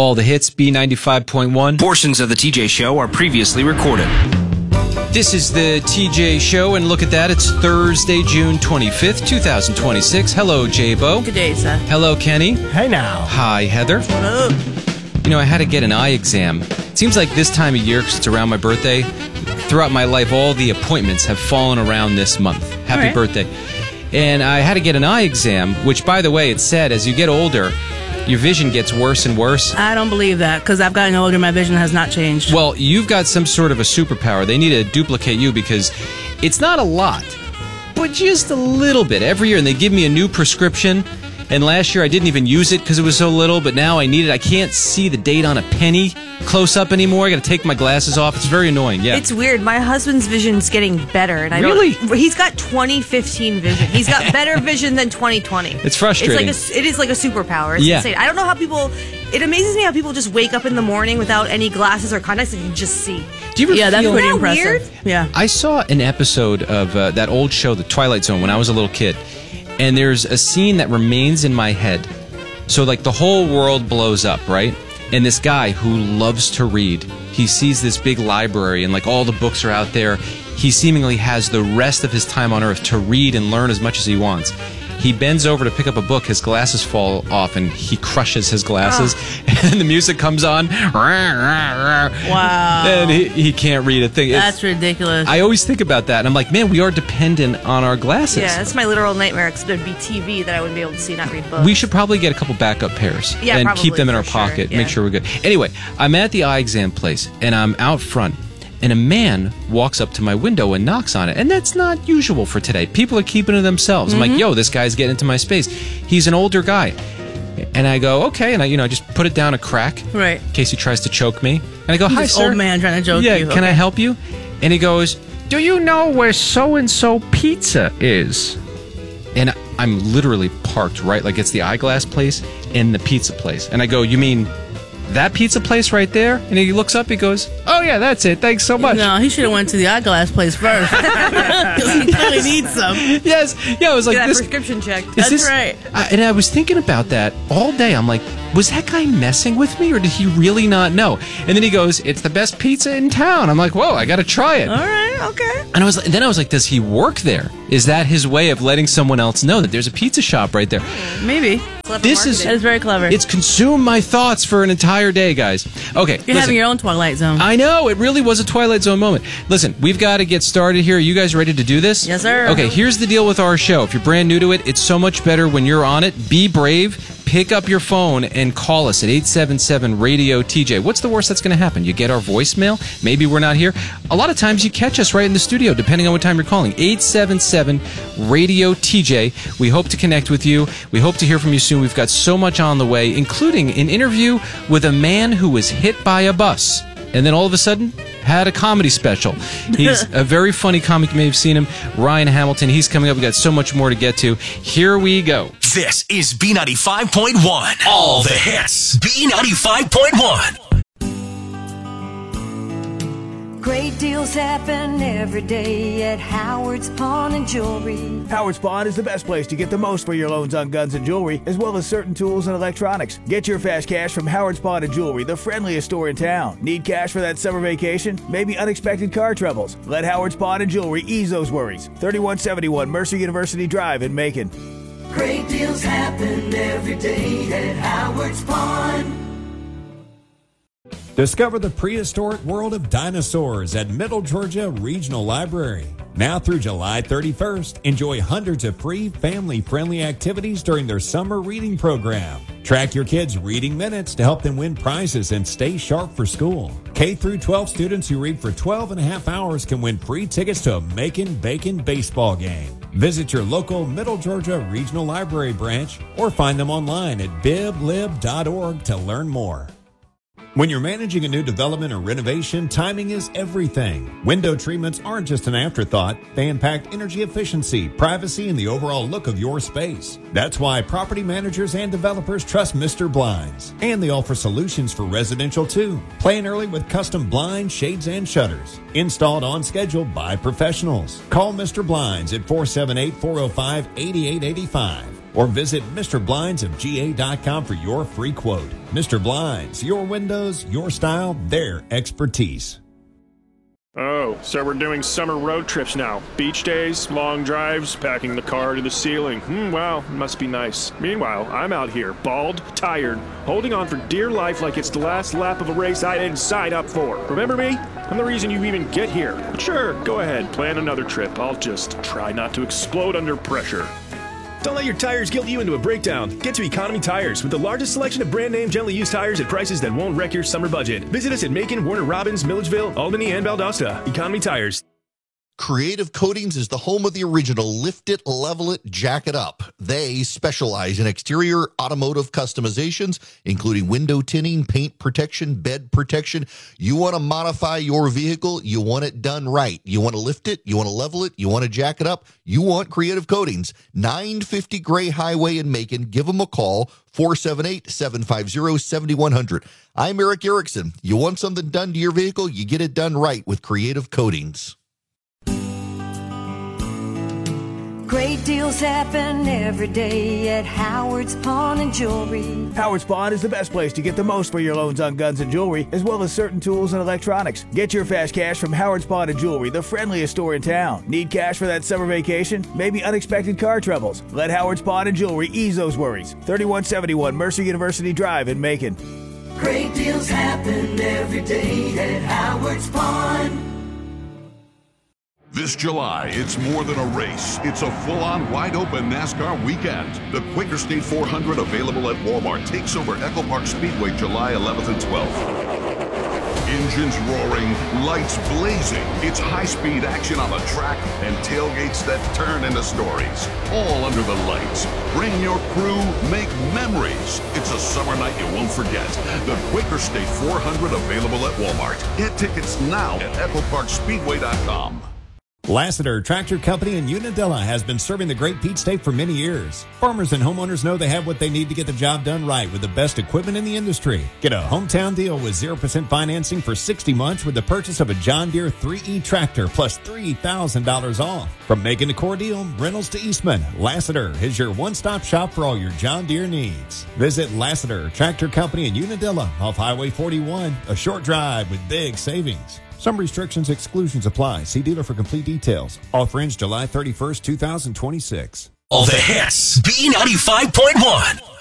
All the hits, B95.1. Portions of the TJ Show are previously recorded. This is the TJ Show, and look at that. It's Thursday, June 25th, 2026. Hello, J-Bo. Good day, sir. Hello, Kenny. Hey now. Hi, Heather. What up? You know, I had to get an eye exam. It seems like this time of year, because it's around my birthday, throughout my life, all the appointments have fallen around this month. Happy right. birthday. And I had to get an eye exam, which, by the way, it's said as you get older, your vision gets worse and worse. I don't believe that, because I've gotten older, my vision has not changed. Well, you've got some sort of a superpower. They need to duplicate you because it's not a lot, but just a little bit every year. And they give me a new prescription. And last year I didn't even use it because it was so little, but now I need it. I can't see the date on a penny close up anymore. I got to take my glasses off. It's very annoying. Yeah. It's weird. My husband's vision's getting better, and Really? he's got 2015 vision. He's got better vision than 2020. It's frustrating. It is like a superpower. It's Yeah. insane. I don't know how people. It amazes me how people just wake up in the morning without any glasses or contacts and can just see. Do you ever Yeah, that's feel... pretty Isn't that impressive. weird? Yeah. I saw an episode of that old show, The Twilight Zone, when I was a little kid, and there's a scene that remains in my head. So, like, the whole world blows up, right? And this guy who loves to read, he sees this big library and, like, all the books are out there. He seemingly has the rest of his time on Earth to read and learn as much as he wants. He bends over to pick up a book, his glasses fall off, and he crushes his glasses. And the music comes on. Wow. And he can't read a thing. That's ridiculous. I always think about that, and I'm like, man, we are dependent on our glasses. Yeah, that's my literal nightmare. Because there'd be TV that I wouldn't be able to see, not read books. We should probably get a couple backup pairs Yeah, and probably, keep them in for our sure, pocket. yeah. Make sure we're good. Anyway, I'm at the eye exam place, and I'm out front, and a man walks up to my window and knocks on it. And that's not usual for today. People are keeping to themselves. I'm like, yo, this guy's getting into my space. He's an older guy. And I go, okay, and I just put it down a crack. Right. In case he tries to choke me. And I go, hi, This sir. old man trying to joke Yeah, you. can I Okay. help you? And he goes, do you know where so-and-so pizza is? And I'm literally parked right, like it's the eyeglass place and the pizza place. And I go, you mean that pizza place right there? And he looks up, he goes, oh yeah, that's it. Thanks so much. No, he should have went to the eyeglass place first. Because he clearly needs some. Yes. Yeah, I was like, Get that this... prescription checked. Is That's this, right. And I was thinking about that all day. I'm like, was that guy messing with me or did he really not know? And then he goes, it's the best pizza in town. I'm like, whoa, I got to try it. All right, okay. And then I was like, does he work there? Is that his way of letting someone else know that there's a pizza shop right there? Maybe. Clever This is- That is very clever. It's consumed my thoughts for an entire day, guys. Okay, You're having your own Twilight Zone. I know, it really was a Twilight Zone moment. Listen, we've got to get started here. Are you guys ready to do this? Yes, sir. Okay, here's the deal with our show. If you're brand new to it, it's so much better when you're on it. Be brave. Pick up your phone and call us at 877-RADIO-TJ. What's the worst that's going to happen? You get our voicemail? Maybe we're not here. A lot of times you catch us right in the studio, depending on what time you're calling. 877-RADIO-TJ. We hope to connect with you. We hope to hear from you soon. We've got so much on the way, including an interview with a man who was hit by a bus and then all of a sudden had a comedy special. He's a very funny comic. You may have seen him. Ryan Hamilton. He's coming up. We've got so much more to get to. Here we go. This is B95.1. All the hits. B95.1. Great deals happen every day at Howard's Pawn and Jewelry. Howard's Pawn is the best place to get the most for your loans on guns and jewelry, as well as certain tools and electronics. Get your fast cash from Howard's Pawn and Jewelry, the friendliest store in town. Need cash for that summer vacation? Maybe unexpected car troubles? Let Howard's Pawn and Jewelry ease those worries. 3171 Mercer University Drive in Macon. Great deals happen every day at Howard's Pawn. Discover the prehistoric world of dinosaurs at Middle Georgia Regional Library. Now through July 31st, enjoy hundreds of free family-friendly activities during their summer reading program. Track your kids' reading minutes to help them win prizes and stay sharp for school. K through 12 students who read for 12 and a half hours can win free tickets to a Macon Bacon baseball game. Visit your local Middle Georgia Regional Library branch or find them online at biblib.org to learn more. When you're managing a new development or renovation, timing is everything. Window treatments aren't just an afterthought. They impact energy efficiency, privacy, and the overall look of your space. That's why property managers and developers trust Mr. Blinds. And they offer solutions for residential too. Plan early with custom blinds, shades, and shutters. Installed on schedule by professionals. Call Mr. Blinds at 478-405-8885. or visit MrBlindsofGA.com for your free quote. Mr. Blinds, your windows, your style, their expertise. Oh, so we're doing summer road trips now. Beach days, long drives, packing the car to the ceiling. Wow, it must be nice. Meanwhile, I'm out here, bald, tired, holding on for dear life like it's the last lap of a race I didn't sign up for. Remember me? I'm the reason you even get here. But sure, go ahead, plan another trip. I'll just try not to explode under pressure. Don't let your tires guilt you into a breakdown. Get to Economy Tires with the largest selection of brand name gently used tires at prices that won't wreck your summer budget. Visit us at Macon, Warner Robins, Milledgeville, Albany, and Valdosta. Economy Tires. Creative Coatings is the home of the original Lift It, Level It, Jack It Up. They specialize in exterior automotive customizations, including window tinting, paint protection, bed protection. You want to modify your vehicle, you want it done right. You want to lift it, you want to level it, you want to jack it up, you want Creative Coatings. 950 Gray Highway in Macon. Give them a call, 478-750-7100. I'm Eric Erickson. You want something done to your vehicle, you get it done right with Creative Coatings. Great deals happen every day at Howard's Pawn and Jewelry. Howard's Pawn is the best place to get the most for your loans on guns and jewelry, as well as certain tools and electronics. Get your fast cash from Howard's Pawn and Jewelry, the friendliest store in town. Need cash for that summer vacation? Maybe unexpected car troubles? Let Howard's Pawn and Jewelry ease those worries. 3171 Mercer University Drive in Macon. Great deals happen every day at Howard's Pawn. This July, it's more than a race. It's a full-on, wide-open NASCAR weekend. The Quaker State 400, available at Walmart, takes over Echo Park Speedway July 11th and 12th. Engines roaring, lights blazing. It's high-speed action on the track and tailgates that turn into stories. All under the lights. Bring your crew, make memories. It's a summer night you won't forget. The Quaker State 400, available at Walmart. Get tickets now at EchoParkSpeedway.com. Lassiter Tractor Company in Unadilla has been serving the Great Peach State for many years. Farmers and homeowners know they have what they need to get the job done right with the best equipment in the industry. Get a hometown deal with 0% financing for 60 months with the purchase of a John Deere 3E tractor plus $3,000 off. From Macon to Cordele, Reynolds to Eastman, Lassiter is your one-stop shop for all your John Deere needs. Visit Lassiter Tractor Company in Unadilla off Highway 41, a short drive with big savings. Some restrictions, exclusions apply. See dealer for complete details. Offer ends July 31st, 2026. All the hits. B95.1.